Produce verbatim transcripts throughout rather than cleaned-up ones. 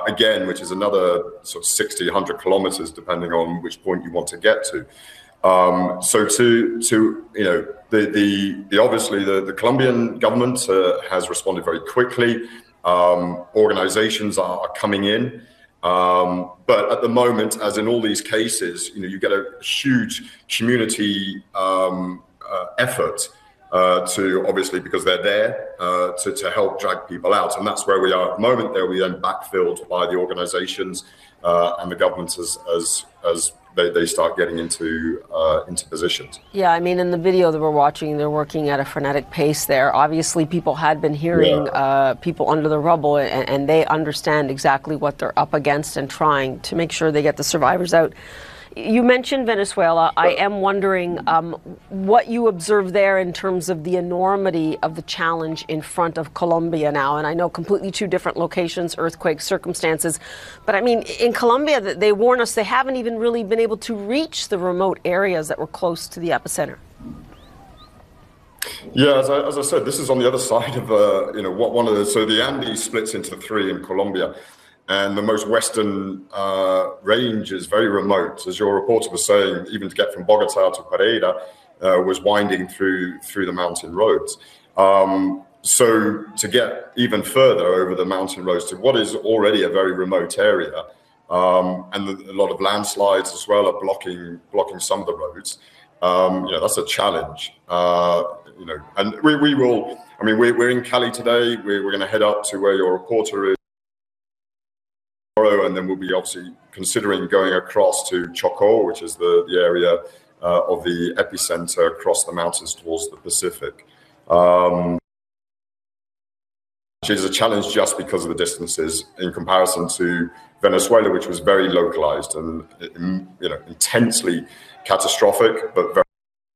again, which is another sort of sixty, one hundred kilometers, depending on which point you want to get to. Um, so to, to you know, the, the, the obviously the, the Colombian government uh, has responded very quickly. Um, organizations are, are coming in. Um, but at the moment, as in all these cases, you know, you get a huge community um, uh, effort uh, to obviously, because they're there, uh, to, to help drag people out. And that's where we are at the moment. They'll be then backfilled by the organizations uh, and the governments as, as, as They, they start getting into uh, into positions. Yeah, I mean, in the video that we're watching, they're working at a frenetic pace there. Obviously, people had been hearing yeah. uh, people under the rubble, and, and they understand exactly what they're up against and trying to make sure they get the survivors out. You mentioned Venezuela. I am wondering um, what you observe there in terms of the enormity of the challenge in front of Colombia now. And I know completely two different locations, earthquake circumstances. But I mean, in Colombia, they warn us they haven't even really been able to reach the remote areas that were close to the epicenter. Yeah, as I, as I said, this is on the other side of, uh, you know, what one of the, so the Andes splits into three in Colombia. And the most western uh, range is very remote. As your reporter was saying, even to get from Bogota to Pereira uh, was winding through through the mountain roads. Um, so to get even further over the mountain roads to what is already a very remote area, um, and the, a lot of landslides as well are blocking blocking some of the roads. Um, you know, that's a challenge. Uh, you know, and we, we will. I mean, we're, we're in Cali today. We're, we're going to head up to where your reporter is. And then we'll be obviously considering going across to Chocó, which is the, the area uh, of the epicenter across the mountains towards the Pacific. Um, it is a challenge just because of the distances in comparison to Venezuela, which was very localized and you know intensely catastrophic, but very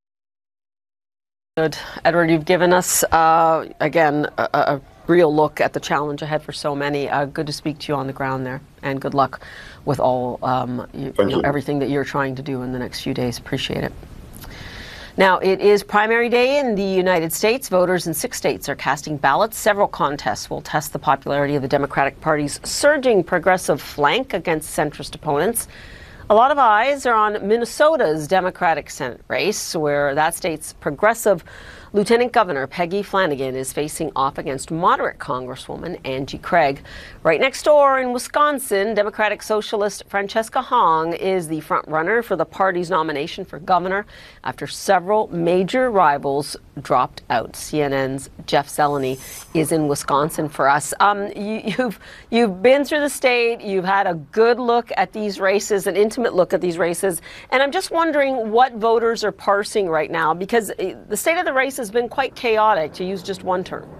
good. Edward, you've given us, uh, again, a, a real look at the challenge ahead for so many. Uh, good to speak to you on the ground there, and good luck with all um, you, you know, you. everything that you're trying to do in the next few days. Appreciate it. Now, it is primary day in the United States. Voters in six states are casting ballots. Several contests will test the popularity of the Democratic Party's surging progressive flank against centrist opponents. A lot of eyes are on Minnesota's Democratic Senate race, where that state's progressive Lieutenant Governor Peggy Flanagan is facing off against moderate Congresswoman Angie Craig. Right next door in Wisconsin, Democratic Socialist Francesca Hong is the front-runner for the party's nomination for governor after several major rivals dropped out. C N N's Jeff Zeleny is in Wisconsin for us. Um, you, you've, you've been through the state. You've had a good look at these races, an intimate look at these races. And I'm just wondering what voters are parsing right now, because the state of the race has been quite chaotic, to use just one term.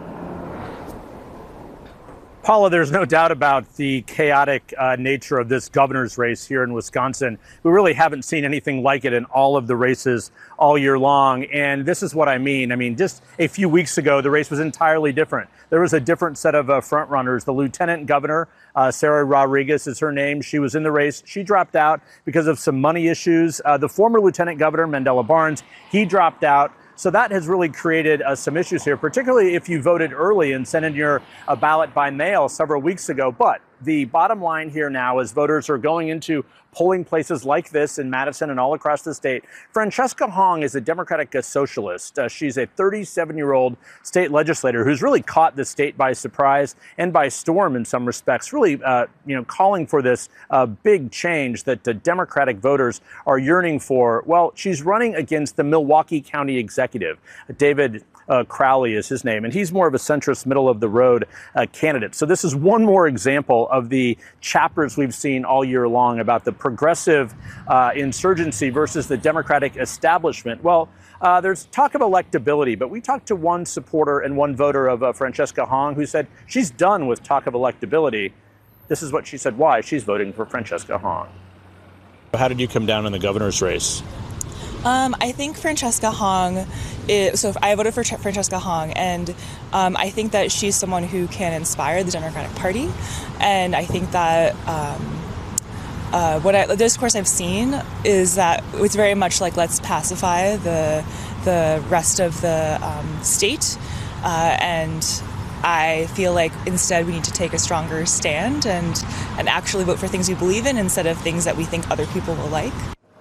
Paula, there's no doubt about the chaotic uh, nature of this governor's race here in Wisconsin. We really haven't seen anything like it in all of the races all year long. And this is what I mean. I mean, just a few weeks ago, the race was entirely different. There was a different set of uh, front runners. The lieutenant governor, uh, Sarah Rodriguez is her name. She was in the race. She dropped out because of some money issues. Uh, the former lieutenant governor, Mandela Barnes, he dropped out. So that has really created uh, some issues here, particularly if you voted early and sent in your uh, ballot by mail several weeks ago. But the bottom line here now is voters are going into polling places like this in Madison and all across the state. Francesca Hong is a Democratic uh, socialist. Uh, she's a thirty-seven-year-old state legislator who's really caught the state by surprise and by storm in some respects, really uh, you know, calling for this uh, big change that uh, Democratic voters are yearning for. Well, she's running against the Milwaukee County executive, David Uh, Crowley is his name, and he's more of a centrist, middle-of-the-road uh, candidate. So this is one more example of the chapters we've seen all year long about the progressive uh, insurgency versus the Democratic establishment. Well, uh, there's talk of electability, but we talked to one supporter and one voter of uh, Francesca Hong who said she's done with talk of electability. This is what she said why she's voting for Francesca Hong. How did you come down in the governor's race? Um, I think Francesca Hong, is, so I voted for Francesca Hong, and um, I think that she's someone who can inspire the Democratic Party, and I think that um, uh, what I, the discourse I've seen is that it's very much like let's pacify the the rest of the um, state, uh, and I feel like instead we need to take a stronger stand and, and actually vote for things we believe in instead of things that we think other people will like.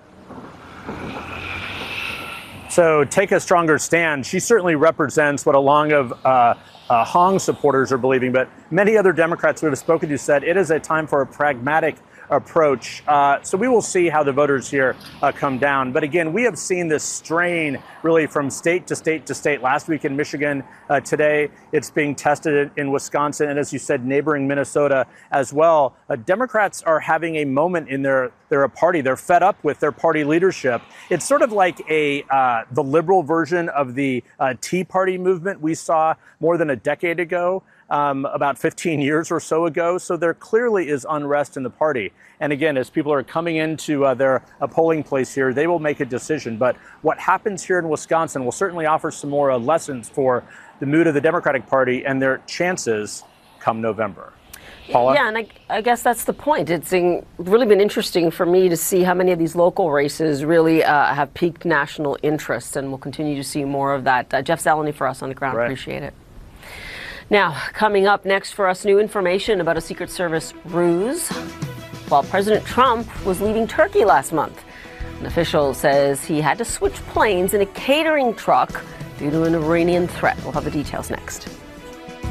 So take a stronger stand. She certainly represents what a lot of uh, uh, Hong supporters are believing, but many other Democrats we have spoken to said it is a time for a pragmatic approach. Uh, so we will see how the voters here uh, come down. But again, we have seen this strain really from state to state to state. Last week in Michigan, uh, today it's being tested in Wisconsin, and as you said, neighboring Minnesota as well. Uh, Democrats are having a moment in their their party. They're fed up with their party leadership. It's sort of like a uh, the liberal version of the uh, Tea Party movement we saw more than a decade ago. Um, about fifteen years or so ago. So there clearly is unrest in the party. And again, as people are coming into uh, their uh, polling place here, they will make a decision. But what happens here in Wisconsin will certainly offer some more uh, lessons for the mood of the Democratic Party and their chances come November. Paula? Yeah, and I, I guess that's the point. It's in, really been interesting for me to see how many of these local races really uh, have piqued national interest, and we'll continue to see more of that. Uh, Jeff Zeleny for us on the ground. Right. Appreciate it. Now, coming up next for us, new information about a Secret Service ruse. While President Trump was leaving Turkey last month, an official says he had to switch planes in a catering truck due to an Iranian threat. We'll have the details next.